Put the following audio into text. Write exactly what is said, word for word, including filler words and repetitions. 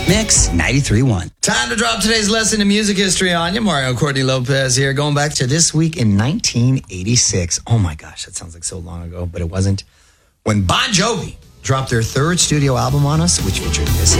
Mix ninety-three point one. Time to drop today's lesson in music history on you. Mario Courtney Lopez here, going back to this week in nineteen eighty-six. Oh my gosh, that sounds like so long ago, but it wasn't. When Bon Jovi dropped their third studio album on us, which featured this hit.